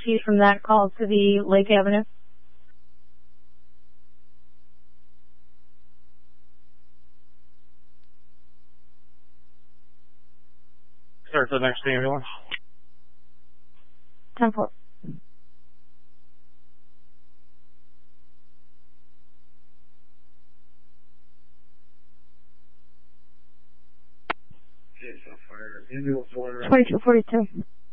proceed from that call to the Lake Avenue. Start the next ambulance. 10-4. Ambulance order. 2242.